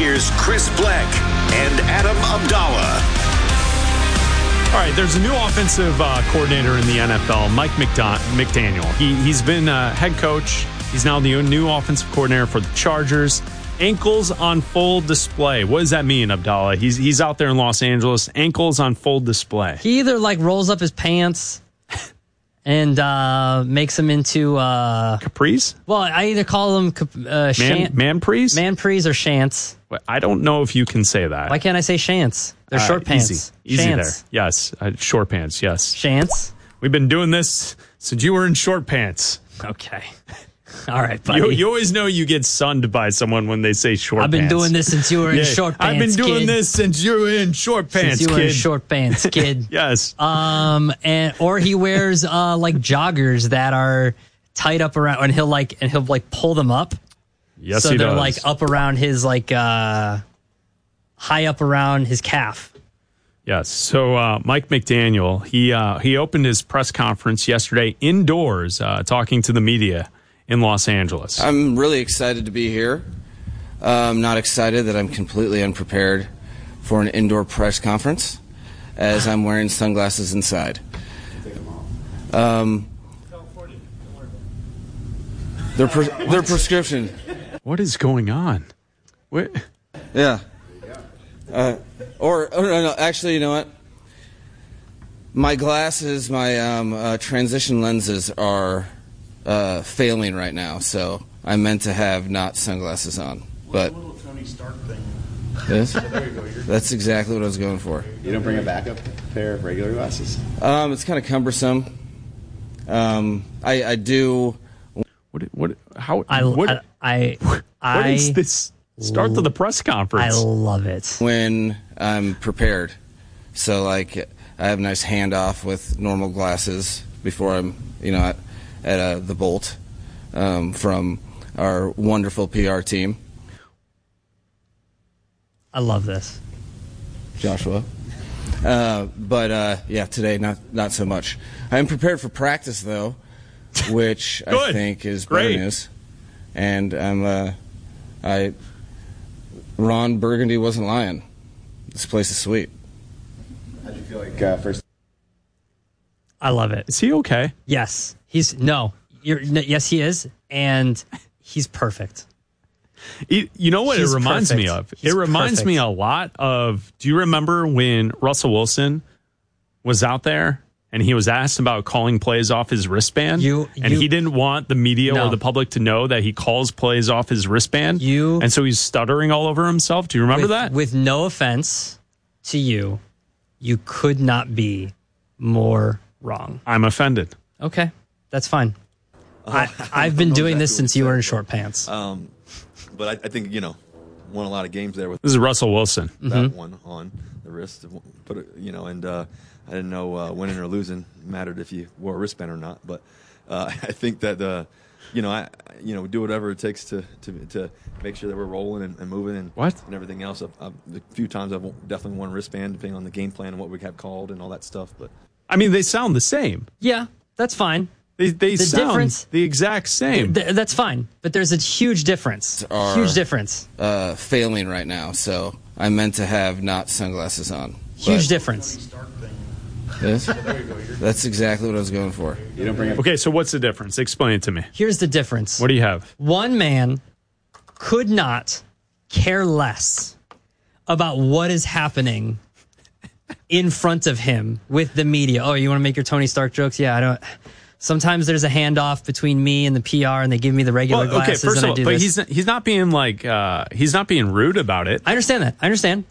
Here's Chris Black and Adam Abdallah. All right, there's a new offensive coordinator in the NFL, Mike McDaniel. He's been head coach. He's now the new offensive coordinator for the Chargers. Ankles on full display. What does that mean, Abdallah? He's out there in Los Angeles. Ankles on full display. He either rolls up his pants and makes them into capris. Well, I either call them manprees, manprees, or shants. I don't know if you can say that. Why can't I say shants? They're short pants. Easy shants. there. Yes, short pants. Yes, shants. We've been doing this since you were in short pants. Okay. All right, buddy. You always know you get sunned by someone when they say short pants. I've been doing this since you were in short pants, I've been doing kid. this since you were in short pants, since you were kid. in short pants, kid. Yes. Or he wears joggers that are tight up around, and he'll pull them up. Yes, so he they're does. up around his high up around his calf. Yes. So Mike McDaniel, he opened his press conference yesterday indoors, talking to the media in Los Angeles. I'm really excited to be here. I'm not excited that I'm completely unprepared for an indoor press conference, as I'm wearing sunglasses inside. They're prescription. What is going on? What? Yeah. No, actually, you know what? My glasses, my transition lenses are failing right now, so I meant to have not sunglasses on. But little Tony Stark thing. Yes? There you go. That's exactly what I was going for. You don't bring a backup pair of regular glasses? It's kind of cumbersome. I do. What? How? What is this start to the press conference? I love it when I'm prepared. So I have a nice handoff with normal glasses before I'm at the Bolt from our wonderful PR team. I love this, Joshua. But today not so much. I'm prepared for practice though, which I think is better news. And Ron Burgundy wasn't lying. This place is sweet. How'd you feel like first? I love it. Is he okay? Yes, yes, he is, and he's perfect. You know what He's it reminds perfect. me of? He's it reminds perfect. me a lot of, do you remember when Russell Wilson was out there and he was asked about calling plays off his wristband? He didn't want the media or the public to know that he calls plays off his wristband. And so he's stuttering all over himself. Do you remember that? With no offense to you, you could not be more wrong. I'm offended. Okay, that's fine. I've been doing this since you were in short pants. But I think, won a lot of games there with This is Russell Wilson. That one on the wrist. And I didn't know winning or losing mattered if you wore a wristband or not. But I think that, do whatever it takes to make sure that we're rolling and moving and everything else. The few times I've definitely worn a wristband, depending on the game plan and what we have called and all that stuff. But I mean, they sound the same. Yeah, that's fine. They sound the exact same. That's fine, but there's a huge difference. Huge difference. Failing right now, so I meant to have not sunglasses on. Huge difference. Yes? That's exactly what I was going for. You don't bring Okay, so what's the difference? Explain it to me. Here's the difference. What do you have? One man could not care less about what is happening in front of him with the media. Oh, you want to make your Tony Stark jokes? Yeah, I don't. Sometimes there's a handoff between me and the PR, and they give me the regular glasses. First and of all, I do but this. he's not being he's not being rude about it. I understand that. I understand.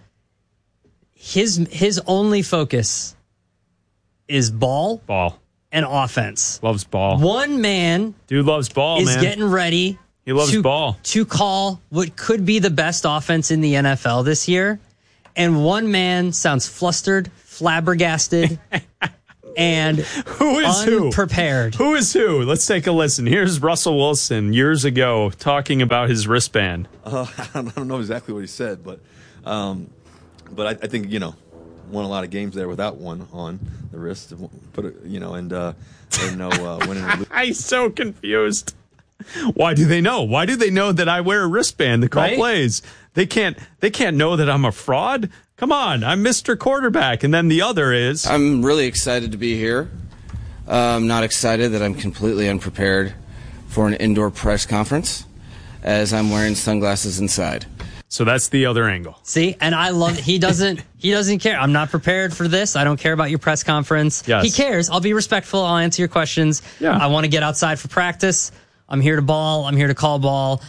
His only focus is ball, and offense. Loves ball. One man, dude, loves ball. Is man. getting ready. He loves ball to call what could be the best offense in the NFL this year, and one man sounds flustered, flabbergasted. And who is unprepared. Who is who? Let's take a listen. Here's Russell Wilson years ago talking about his wristband. I don't know exactly what he said, but I think won a lot of games there without one on the wrist. Winning or losing. I'm so confused. Why do they know? Why do they know that I wear a wristband to call Right? plays? They can't know that I'm a fraud. Come on, I'm Mr. Quarterback. And then the other is I'm really excited to be here. I'm not excited that I'm completely unprepared for an indoor press conference, as I'm wearing sunglasses inside. so that's the other angle. See, and I love he doesn't care. I'm not prepared for this. I don't care about your press conference. Yes. He cares. I'll be respectful. I'll answer your questions. Yeah. I want to get outside for practice. I'm here to ball. I'm here to call ball.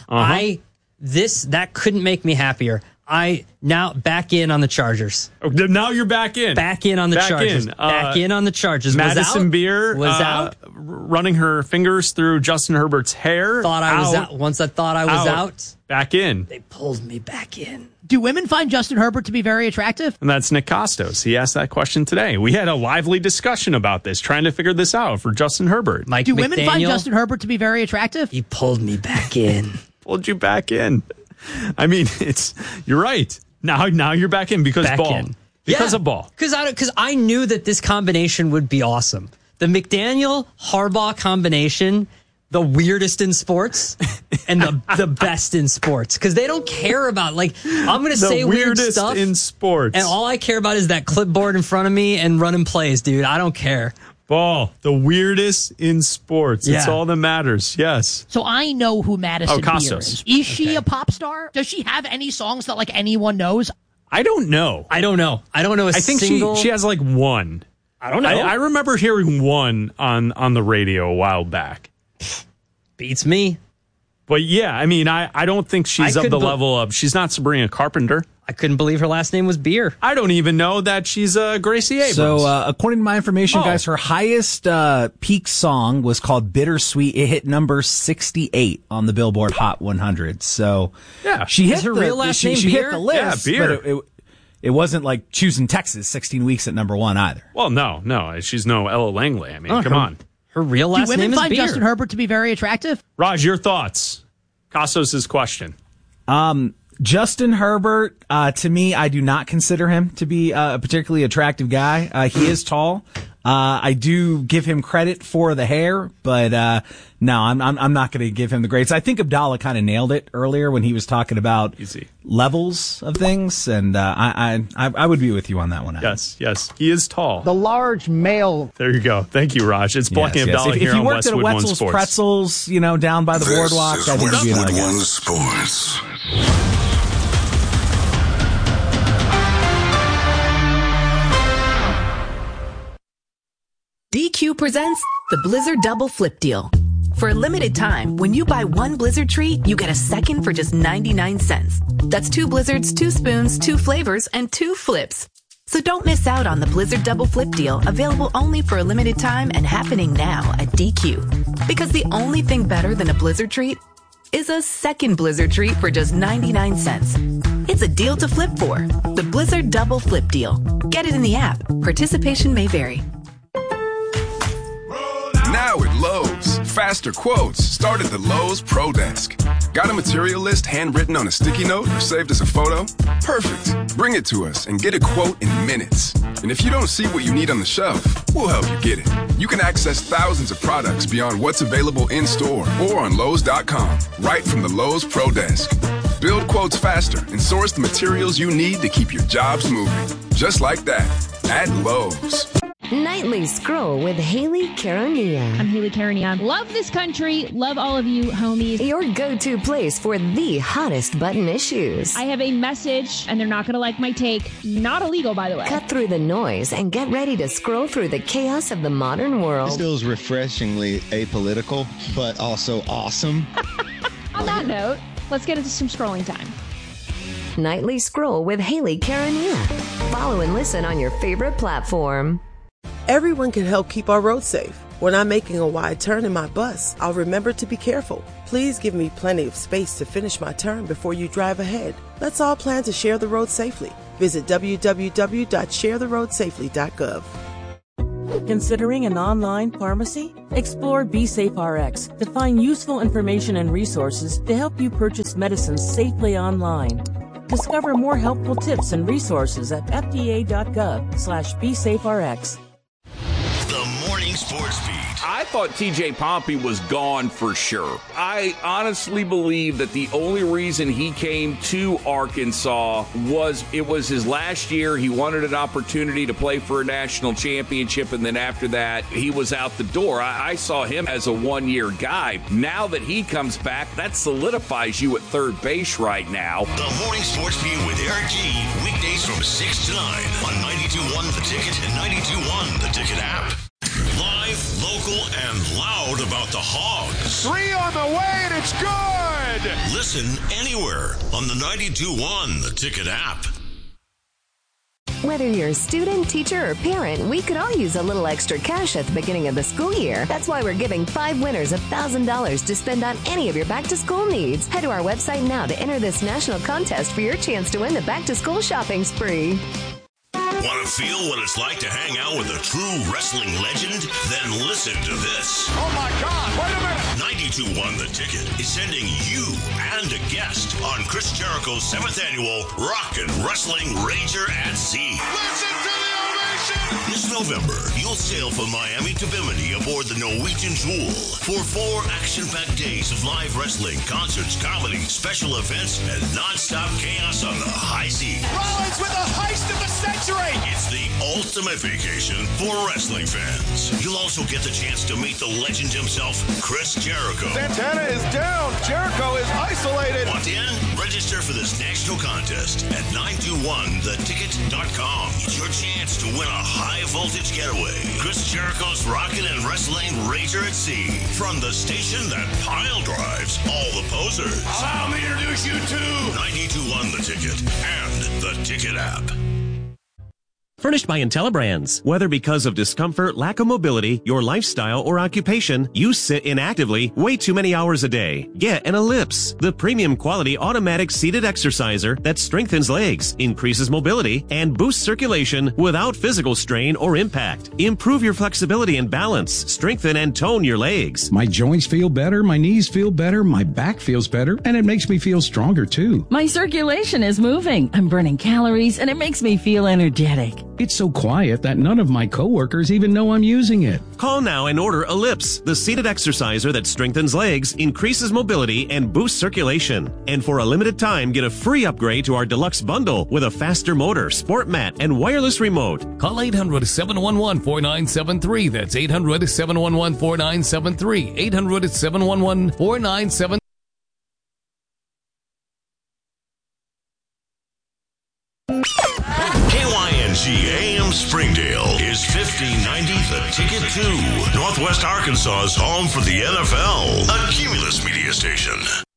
That couldn't make me happier. I now back in on the Chargers. Oh, now you're back in. Back in on the Chargers. Back in on the Chargers. Madison Beer was out. running her fingers through Justin Herbert's hair. Thought I was out. Once I thought I was out, back in. they pulled me back in. Do women find Justin Herbert to be very attractive? And that's Nick Costos. He asked that question today. We had a lively discussion about this, trying to figure this out for Justin Herbert. Mike Do women find McDaniel, Justin Herbert to be very attractive? He pulled me back in. Pulled you back in. I mean, you're right. Now you're back in because Back ball. in. Because Yeah, of ball. Because I knew that this combination would be awesome. The McDaniel Harbaugh combination, the weirdest in sports and the best in sports. Because they don't care about, like, I'm going to The say weird weirdest stuff. in sports. And all I care about is that clipboard in front of me and running plays, dude. I don't care. Ball, the weirdest in sports. It's Yeah. all that matters. Yes. So I know who Madison Beer Costos. is. Is she a pop star? Does she have any songs that like anyone knows? I don't know. I don't know. I don't know a I think single. she has like one. I don't know. I remember hearing one on the radio a while back. Beats me. But yeah, I mean, I don't think she's I of the could level of. She's not Sabrina Carpenter. I couldn't believe her last name was Beer. I don't even know that she's Gracie Abrams. So, according to my information, Oh. guys, her highest peak song was called Bittersweet. It hit number 68 on the Billboard Hot 100. So, Yeah. she hit Is her real last name she Beer? hit the list. Yeah, Beer. But it wasn't like choosing Texas 16 weeks at number one either. Well, no, she's no Ella Langley. I mean, come on, Her real Do last women name is find Beer. Justin Herbert to be very attractive? Raj, your thoughts. Costos' question. Justin Herbert, to me, I do not consider him to be a particularly attractive guy. He is tall. I do give him credit for the hair, but no, I'm not going to give him the grades. I think Abdallah kind of nailed it earlier when he was talking about Easy. levels of things, and I would be with you on that one. Adam. Yes, he is tall. The large male. There you go. Thank you, Raj. It's Blackie Yes, yes. Abdallah If here you on worked at a Westwood One Wetzel's Sports. Pretzels, down by the boardwalk, I think it'd be another guy. One Sports. DQ presents the Blizzard Double Flip Deal. For a limited time, when you buy one Blizzard treat, you get a second for just 99 cents. That's 2 Blizzards, 2 spoons, 2 flavors, and 2 flips. So don't miss out on the Blizzard Double Flip Deal, available only for a limited time and happening now at DQ. Because the only thing better than a Blizzard treat is a second Blizzard treat for just 99 cents. It's a deal to flip for. The Blizzard Double Flip Deal. Get it in the app. Participation may vary. Now at Lowe's, faster quotes start at the Lowe's Pro Desk. Got a material list handwritten on a sticky note or saved as a photo? Perfect. Bring it to us and get a quote in minutes. And if you don't see what you need on the shelf, we'll help you get it. You can access thousands of products beyond what's available in store or on Lowe's.com, right from the Lowe's Pro Desk. Build quotes faster and source the materials you need to keep your jobs moving. Just like that, at Lowe's. Nightly Scroll with Haley Karania. I'm Haley Karania. Love this country. Love all of you, homies. Your go-to place for the hottest button issues. I have a message, and they're not going to like my take. Not illegal, by the way. Cut through the noise and get ready to scroll through the chaos of the modern world. This feels refreshingly apolitical, but also awesome. On that note, let's get into some scrolling time. Nightly Scroll with Haley Karania. Follow and listen on your favorite platform. Everyone can help keep our roads safe. When I'm making a wide turn in my bus, I'll remember to be careful. Please give me plenty of space to finish my turn before you drive ahead. Let's all plan to share the road safely. Visit www.sharetheroadsafely.gov. Considering an online pharmacy? Explore BeSafeRx to find useful information and resources to help you purchase medicines safely online. Discover more helpful tips and resources at fda.gov/BeSafeRx. The Morning Morning Sports Beat. I thought TJ Pompey was gone for sure. I honestly believe that the only reason he came to Arkansas was it was his last year. He wanted an opportunity to play for a national championship, and then after that, he was out the door. I saw him as a one-year guy. Now that he comes back, that solidifies you at third base right now. The Morning Sports Beat with Eric G. Weekdays from 6 to 9 on 92.1 The Ticket and 92.1 The Ticket app. Live, local, and loud about the Hogs. 3 on the way, and it's good! Listen anywhere on the 92.1 The Ticket app. Whether you're a student, teacher, or parent, we could all use a little extra cash at the beginning of the school year. That's why we're giving 5 winners $1,000 to spend on any of your back-to-school needs. Head to our website now to enter this national contest for your chance to win the back-to-school shopping spree. Want to feel what it's like to hang out with a true wrestling legend? Then listen to this. Oh my God, wait a minute! 92.1 The Ticket is sending you and a guest on Chris Jericho's 7th annual Rockin' Wrestling Rager at Sea. Listen to the ovation! This November, you'll sail from Miami to Bimini aboard the Norwegian Jewel for 4 action-packed days of live wrestling, concerts, comedy, special events, and non-stop chaos on the high seas. Rollins with the heist of the century! It's the ultimate vacation for wrestling fans. You'll also get the chance to meet the legend himself, Chris Jericho. Santana is down. Jericho is isolated. Want in? Register for this national contest at 921theticket.com. It's your chance to win a high-voltage getaway. Chris Jericho's Rockin' and Wrestling Rager at Sea. From the station that pile drives all the posers. Allow me to introduce you to 92.1 The Ticket and the Ticket app. Furnished by IntelliBrands. Whether because of discomfort, lack of mobility, your lifestyle, or occupation, you sit inactively way too many hours a day. Get an Ellipse, the premium quality automatic seated exerciser that strengthens legs, increases mobility, and boosts circulation without physical strain or impact. Improve your flexibility and balance, strengthen and tone your legs. My joints feel better, my knees feel better, my back feels better, and it makes me feel stronger too. My circulation is moving. I'm burning calories, and it makes me feel energetic. It's so quiet that none of my coworkers even know I'm using it. Call now and order Ellipse, the seated exerciser that strengthens legs, increases mobility, and boosts circulation. And for a limited time, get a free upgrade to our deluxe bundle with a faster motor, sport mat, and wireless remote. Call 800-711-4973. That's 800-711-4973. 800-711-4973. AM Springdale is 1590 The Ticket 2, Northwest Arkansas's home for the NFL, a Cumulus media station.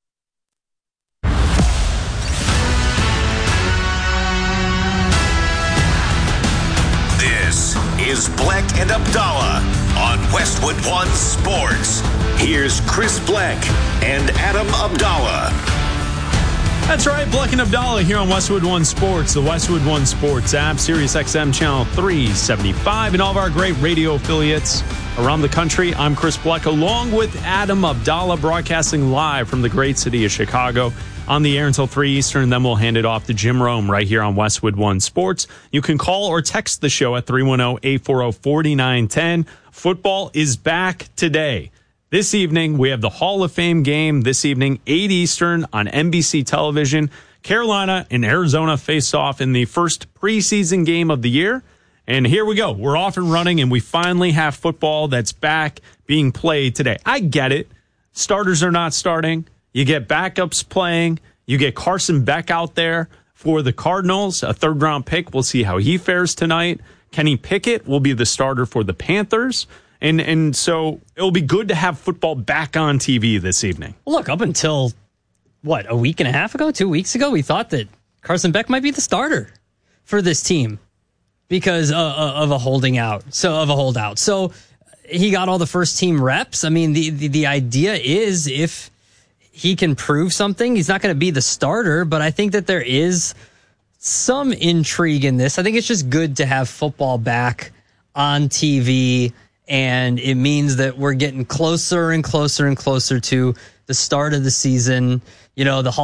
This is Bleck and Abdallah on Westwood One Sports. Here's Chris Bleck and Adam Abdallah. That's right, Bleck and Abdallah here on Westwood One Sports, the Westwood One Sports app, Sirius XM Channel 375, and all of our great radio affiliates around the country. I'm Chris Bleck, along with Adam Abdallah, broadcasting live from the great city of Chicago on the air until 3 Eastern. Then we'll hand it off to Jim Rome right here on Westwood One Sports. You can call or text the show at 310-840-4910. Football is back today. This evening, we have the Hall of Fame game this evening, 8 Eastern on NBC television. Carolina and Arizona face off in the first preseason game of the year. And here we go. We're off and running, and we finally have football that's back being played today. I get it. Starters are not starting. You get backups playing. You get Carson Beck out there for the Cardinals, a third-round pick. We'll see how he fares tonight. Kenny Pickett will be the starter for the Panthers. And so it'll be good to have football back on TV this evening. Look, up until, a week and a half ago, 2 weeks ago, we thought that Carson Beck might be the starter for this team because of a holdout. So he got all the first team reps. I mean, the idea is if he can prove something, he's not going to be the starter, but I think that there is some intrigue in this. I think it's just good to have football back on TV. And it means that we're getting closer and closer and closer to the start of the season. You know, the Hall